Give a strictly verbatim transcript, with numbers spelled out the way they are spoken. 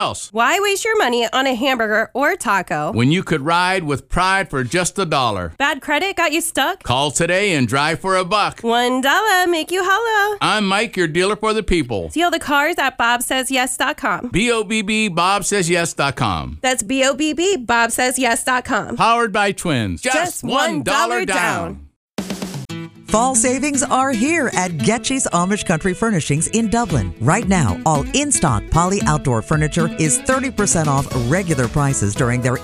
else. Why waste your money on a hamburger or taco when you could ride with pride for just a dollar? Bad credit got you stuck? Call today and drive for a buck. One dollar make you holla. I'm Mike, your dealer for the people. Deal the cars at bob says yes dot com. B O B B Bob Says Yes dot com. That's B O B B Bob Says Yes dot com. Powered by Twins. Just, Just one dollar down. down. Fall savings are here at Getchy's Amish Country Furnishings in Dublin. Right now, all in-stock Poly Outdoor furniture is thirty percent off regular prices during their